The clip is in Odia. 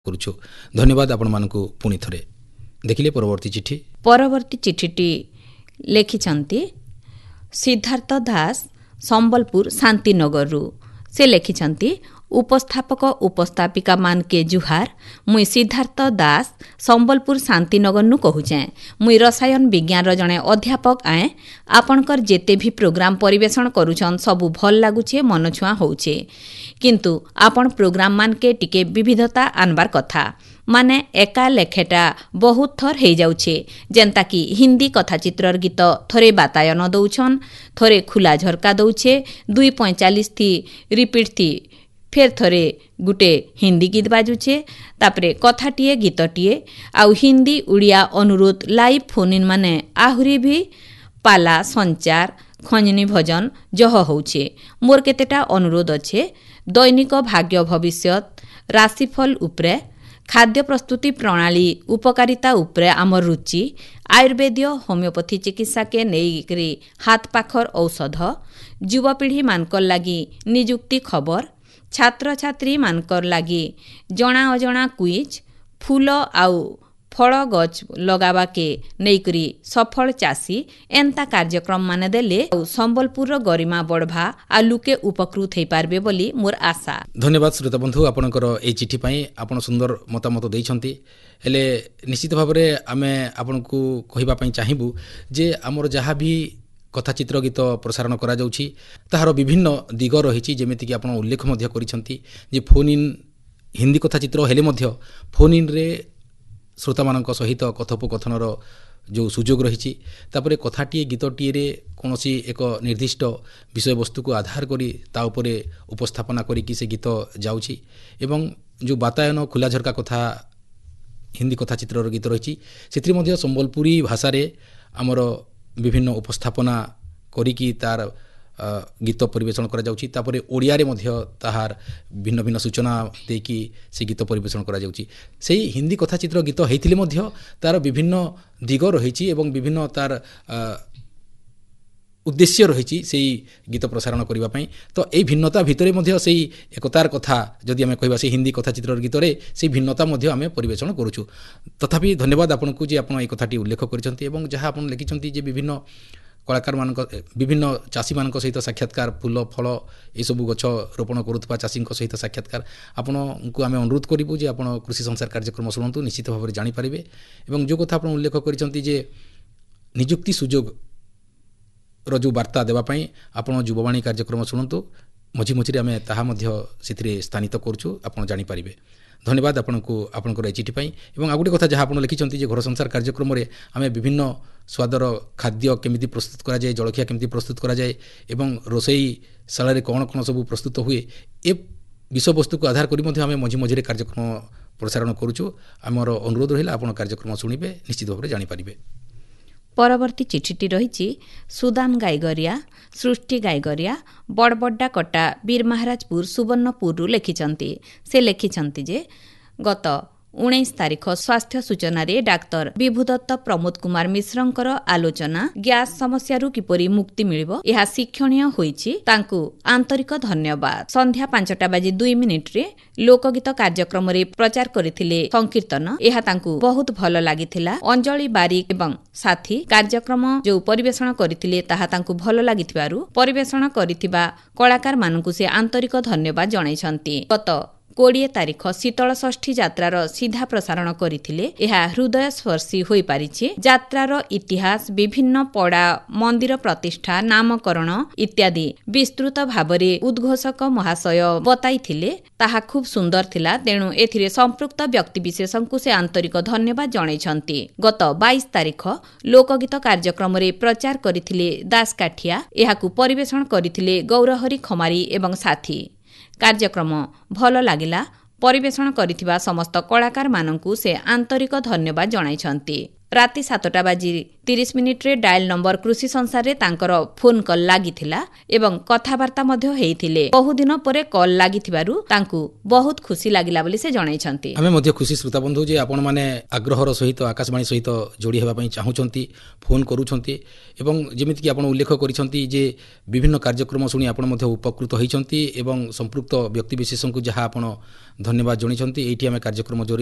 କରୁଛୁ। ଧନ୍ୟବାଦ ଆପଣମାନଙ୍କୁ ପୁଣି ଥରେ। ଦେଖିଲେ ପରବର୍ତ୍ତୀ ଚିଠିଟି ଲେଖିଛନ୍ତି ସିଦ୍ଧାର୍ଥ ଦାସ ସମ୍ବଲପୁର ଶାନ୍ତିନଗରରୁ। ସେ ଲେଖିଛନ୍ତି ଉପସ୍ଥାପକ ଉପସ୍ଥାପିକା ମାନକେ ଜୁହାର। ମୁଇଁ ସିଦ୍ଧାର୍ଥ ଦାସ ସମ୍ବଲପୁର ଶାନ୍ତିନଗରନୁ କହୁଛେଁ। ମୁଇଁ ରସାୟନ ବିଜ୍ଞାନର ଜଣେ ଅଧ୍ୟାପକ ଆଏ। ଆପଣଙ୍କର ଯେତେ ବି ପ୍ରୋଗ୍ରାମ ପରିବେଷଣ କରୁଛନ୍ ସବୁ ଭଲ ଲାଗୁଛେ, ମନଛୁଆଁ ହଉଛେ। କିନ୍ତୁ ଆପଣ ପ୍ରୋଗ୍ରାମ ମାନକେ ଟିକେ ବିବିଧତା ଆନବାର କଥା। ମାନେ ଏକା ଲେଖେଟା ବହୁତ ଥର ହେଇଯାଉଛେ। ଯେନ୍ତାକି ହିନ୍ଦୀ କଥାଚିତ୍ରର ଗୀତ ଥରେ ବାତାୟନ ଦଉଛନ୍, ଥରେ ଖୁଲା ଝରକା ଦଉଛେ, 2:45 ଥି ରିପିଟ୍ ଥି ଫେର୍ ଥରେ ଗୁଟେ ହିନ୍ଦୀ ଗୀତ ବାଜୁଛେ, ତାପରେ କଥାଟିଏ ଗୀତଟିଏ। ଆଉ ହିନ୍ଦୀ ଓଡ଼ିଆ ଅନୁରୋଧ ଲାଇଭ୍ ଫୋନ୍ ମାନେ ଆହୁରି ବି ପାଲା ସଞ୍ଚାର ଖଞ୍ଜନୀ ଭଜନ ଜହ ହଉଛେ। ମୋର୍ କେତେଟା ଅନୁରୋଧ ଅଛେ। ଦୈନିକ ଭାଗ୍ୟ ଭବିଷ୍ୟତ ରାଶିଫଳ ଉପରେ, ଖାଦ୍ୟ ପ୍ରସ୍ତୁତି ପ୍ରଣାଳୀ ଉପକାରିତା ଉପରେ ଆମର ରୁଚି, ଆୟୁର୍ବେଦୀୟ ହୋମିଓପାଥି ଚିକିତ୍ସାକେ ନେଇକରି ହାତ ପାଖର ଔଷଧ, ଯୁବପିଢ଼ି ମାନଙ୍କର ଲାଗି ନିଯୁକ୍ତି ଖବର, ଛାତ୍ରଛାତ୍ରୀ ମାନଙ୍କର ଲାଗି ଜଣା ଅଜଣା କୁଇଜ୍, ଫୁଲ ଆଉ ଫଳ ଗଛ ଲଗାବାକେ ନେଇକରି ସଫଳ ଚାଷୀ, ଏନ୍ତା କାର୍ଯ୍ୟକ୍ରମ ମାନେ ଦେଲେ ଆଉ ସମ୍ବଲପୁରର ଗରିମା ବଢ଼ବା ଆଉ ଲୁକେ ଉପକୃତ ହେଇପାରିବେ ବୋଲି ମୋର ଆଶା। ଧନ୍ୟବାଦ ଶ୍ରୋତା ବନ୍ଧୁ, ଆପଣଙ୍କର এই ଚିଠି ପାଇଁ। ଆପଣ ସୁନ୍ଦର ମତାମତ ଦେଇଛନ୍ତି। ହେଲେ ନିଶ୍ଚିତ ଭାବରେ ଆମେ ଆପଣଙ୍କୁ କହିବା ପାଇଁ ଚାହିଁବୁ ଯେ ଆମର ଯାହା ବି କଥାଚିତ୍ର ଗୀତ ପ୍ରସାରଣ କରାଯାଉଛି ତାହାର ବିଭିନ୍ନ ଦିଗ ରହିଛି। ଯେମିତିକି ଆପଣ ଉଲ୍ଲେଖ ମଧ୍ୟ କରିଛନ୍ତି ଯେ ଫୋନ୍ ଇନ୍ ହିନ୍ଦୀ କଥାଚିତ୍ର ହେଲେ ମଧ୍ୟ ଫୋନ୍ ଇନ୍ରେ ଶ୍ରୋତାମାନଙ୍କ ସହିତ କଥୋପକଥନର ଯେଉଁ ସୁଯୋଗ ରହିଛି। ତାପରେ କଥାଟିଏ ଗୀତଟିଏରେ କୌଣସି ଏକ ନିର୍ଦ୍ଦିଷ୍ଟ ବିଷୟବସ୍ତୁକୁ ଆଧାର କରି ତା ଉପରେ ଉପସ୍ଥାପନା କରିକି ସେ ଗୀତ ଯାଉଛି। ଏବଂ ଯେଉଁ ବାତାୟନ ଖୋଲା ଝରକା କଥା ହିନ୍ଦୀ କଥାଚିତ୍ରର ଗୀତ ରହିଛି ସେଥିରେ ମଧ୍ୟ ସମ୍ବଲପୁରୀ ଭାଷାରେ ଆମର ବିଭିନ୍ନ ଉପସ୍ଥାପନା କରିକି ତାର ଗୀତ ପରିବେଷଣ କରାଯାଉଛି। ତାପରେ ଓଡ଼ିଆରେ ମଧ୍ୟ ତାହାର ଭିନ୍ନ ଭିନ୍ନ ସୂଚନା ଦେଇକି ସେ ଗୀତ ପରିବେଷଣ କରାଯାଉଛି। ସେଇ ହିନ୍ଦୀ କଥାଚିତ୍ର ଗୀତ ହେଇଥିଲେ ମଧ୍ୟ ତାର ବିଭିନ୍ନ ଦିଗ ରହିଛି ଏବଂ ବିଭିନ୍ନ ତାର ଉଦ୍ଦେଶ୍ୟ ରହିଛି ସେଇ ଗୀତ ପ୍ରସାରଣ କରିବା ପାଇଁ। ତ ଏଇ ଭିନ୍ନତା ଭିତରେ ମଧ୍ୟ ସେଇ ଏକତାର କଥା ଯଦି ଆମେ କହିବା ସେଇ ହିନ୍ଦୀ କଥାଚିତ୍ରର ଗୀତରେ ସେଇ ଭିନ୍ନତା ମଧ୍ୟ ଆମେ ପରିବେଷଣ କରୁଛୁ। ତଥାପି ଧନ୍ୟବାଦ ଆପଣଙ୍କୁ ଯେ ଆପଣ ଏଇ କଥାଟି ଉଲ୍ଲେଖ କରିଛନ୍ତି ଏବଂ ଯାହା ଆପଣ ଲେଖିଛନ୍ତି ଯେ ବିଭିନ୍ନ କଳାକାରମାନଙ୍କ ବିଭିନ୍ନ ଚାଷୀମାନଙ୍କ ସହିତ ସାକ୍ଷାତକାର, ଫୁଲ ଫଳ ଏସବୁ ଗଛ ରୋପଣ କରୁଥିବା ଚାଷୀଙ୍କ ସହିତ ସାକ୍ଷାତକାର। ଆପଣଙ୍କୁ ଆମେ ଅନୁରୋଧ କରିବୁ ଯେ ଆପଣ କୃଷି ସଂସାର କାର୍ଯ୍ୟକ୍ରମ ଶୁଣନ୍ତୁ, ନିଶ୍ଚିତ ଭାବରେ ଜାଣିପାରିବେ। ଏବଂ ଯେଉଁ କଥା ଆପଣ ଉଲ୍ଲେଖ କରିଛନ୍ତି ଯେ ନିଯୁକ୍ତି ସୁଯୋଗର ଯେଉଁ ବାର୍ତ୍ତା ଦେବା ପାଇଁ ଆପଣ ଯୁବବାଣୀ କାର୍ଯ୍ୟକ୍ରମ ଶୁଣନ୍ତୁ, ମଝି ମଝିରେ ଆମେ ତାହା ମଧ୍ୟ ସେଥିରେ ସ୍ଥାନିତ କରୁଛୁ, ଆପଣ ଜାଣିପାରିବେ। ଧନ୍ୟବାଦ ଆପଣଙ୍କୁ ଆପଣଙ୍କର ଏ ଚିଠି ପାଇଁ। ଏବଂ ଆଉ ଗୋଟେ କଥା ଯାହା ଆପଣ ଲେଖିଛନ୍ତି ଯେ ଘର ସଂସାର କାର୍ଯ୍ୟକ୍ରମରେ ଆମେ ବିଭିନ୍ନ ସ୍ୱାଦର ଖାଦ୍ୟ କେମିତି ପ୍ରସ୍ତୁତ କରାଯାଏ, ଜଳଖିଆ କେମିତି ପ୍ରସ୍ତୁତ କରାଯାଏ ଏବଂ ରୋଷେଇଶାଳାରେ କ'ଣ କ'ଣ ସବୁ ପ୍ରସ୍ତୁତ ହୁଏ, ଏ ବିଷୟବସ୍ତୁକୁ ଆଧାର କରି ମଧ୍ୟ ଆମେ ମଝି ମଝିରେ କାର୍ଯ୍ୟକ୍ରମ ପ୍ରସାରଣ କରୁଛୁ। ଆମର ଅନୁରୋଧ ରହିଲା ଆପଣ କାର୍ଯ୍ୟକ୍ରମ ଶୁଣିବେ, ନିଶ୍ଚିତ ଭାବରେ ଜାଣିପାରିବେ। ପରବର୍ତ୍ତୀ ଚିଠିଟି ରହିଛି ସୁଦାନ ଗାଇଗରିଆ, ସୃଷ୍ଟି ଗାଇଗରିଆ, ବଡ଼ବଡ୍ଡା କଟା ବୀରମହାରାଜପୁର ସୁବର୍ଣ୍ଣପୁରରୁ ଲେଖିଛନ୍ତି। ସେ ଲେଖିଛନ୍ତି ଯେ ଗତ 19 ତାରିଖ ସ୍ୱାସ୍ଥ୍ୟ ସୂଚନାରେ ଡାକ୍ତର ବିଭୁଦତ୍ତ ପ୍ରମୋଦ କୁମାର ମିଶ୍ରଙ୍କର ଆଲୋଚନା ଗ୍ୟାସ ସମସ୍ୟାରୁ କିପରି ମୁକ୍ତି ମିଳିବ ଏହା ଶିକ୍ଷଣୀୟ ହୋଇଛି। ତାଙ୍କୁ ଆନ୍ତରିକ ଧନ୍ୟବାଦ। ସନ୍ଧ୍ୟା 5:02 ଲୋକଗୀତ କାର୍ଯ୍ୟକ୍ରମରେ ପ୍ରଚାର କରିଥିଲେ ସଂକୀର୍ତ୍ତନ, ଏହା ତାଙ୍କୁ ବହୁତ ଭଲ ଲାଗିଥିଲା। ଅଞ୍ଜଳି ବାରିକ ଏବଂ ସାଥୀ କାର୍ଯ୍ୟକ୍ରମ ଯେଉଁ ପରିବେଷଣ କରିଥିଲେ ତାହା ତାଙ୍କୁ ଭଲ ଲାଗିଥିବାରୁ ପରିବେଷଣ କରିଥିବା କଳାକାରମାନଙ୍କୁ ସେ ଆନ୍ତରିକ ଧନ୍ୟବାଦ ଜଣାଇଛନ୍ତି। ଗତ 20 ତାରିଖ ଶୀତଳ ଷଷ୍ଠୀ ଯାତ୍ରାର ସିଧା ପ୍ରସାରଣ କରିଥିଲେ, ଏହା ହୃଦୟସ୍ପର୍ଶୀ ହୋଇପାରିଛି। ଯାତ୍ରାର ଇତିହାସ, ବିଭିନ୍ନ ପଡ଼ା ମନ୍ଦିର ପ୍ରତିଷ୍ଠା, ନାମକରଣ ଇତ୍ୟାଦି ବିସ୍ତୃତ ଭାବରେ ଉଦ୍ଘୋଷକ ମହାଶୟ ବତାଇଥିଲେ, ତାହା ଖୁବ୍ ସୁନ୍ଦର ଥିଲା। ତେଣୁ ଏଥିରେ ସମ୍ପୃକ୍ତ ବ୍ୟକ୍ତିବିଶେଷଙ୍କୁ ସେ ଆନ୍ତରିକ ଧନ୍ୟବାଦ ଜଣାଇଛନ୍ତି। ଗତ 22 ତାରିଖ ଲୋକଗୀତ କାର୍ଯ୍ୟକ୍ରମରେ ପ୍ରଚାର କରିଥିଲେ ଦାସକାଠିଆ, ଏହାକୁ ପରିବେଷଣ କରିଥିଲେ ଗୌରହରି ଖମାରୀ ଏବଂ ସାଥୀ। କାର୍ଯ୍ୟକ୍ରମ ଭଲ ଲାଗିଲା। ପରିବେଷଣ କରିଥିବା ସମସ୍ତ କଳାକାରମାନଙ୍କୁ ସେ ଆନ୍ତରିକ ଧନ୍ୟବାଦ ଜଣାଇଛନ୍ତି। ରାତି 7:30 ଡାଏଲ ନମ୍ବର କୃଷି ସଂସାରରେ ତାଙ୍କର ଫୋନ୍ କଲ୍ ଲାଗିଥିଲା ଏବଂ କଥାବାର୍ତ୍ତା ମଧ୍ୟ ହୋଇଥିଲେ। ବହୁଦିନ ପରେ କଲ୍ ଲାଗିଥିବାରୁ ତାଙ୍କୁ ବହୁତ ଖୁସି ଲାଗିଲା ବୋଲି ସେ ଜଣାଇଛନ୍ତି। ଆମେ ମଧ୍ୟ ଖୁସି ଶ୍ରୋତା ବନ୍ଧୁ ଯେ ଆପଣମାନେ ଆଗ୍ରହର ସହିତ ଆକାଶବାଣୀ ସହିତ ଯୋଡ଼ି ହେବା ପାଇଁ ଚାହୁଁଛନ୍ତି, ଫୋନ୍ କରୁଛନ୍ତି ଏବଂ ଯେମିତିକି ଆପଣ ଉଲ୍ଲେଖ କରିଛନ୍ତି ଯେ ବିଭିନ୍ନ କାର୍ଯ୍ୟକ୍ରମ ଶୁଣି ଆପଣ ମଧ୍ୟ ଉପକୃତ ହୋଇଛନ୍ତି ଏବଂ ସମ୍ପୃକ୍ତ ବ୍ୟକ୍ତିବିଶେଷଙ୍କୁ ଯାହା ଆପଣ ଧନ୍ୟବାଦ ଜଣାଇଛନ୍ତି। ଏଇଠି ଆମେ କାର୍ଯ୍ୟକ୍ରମ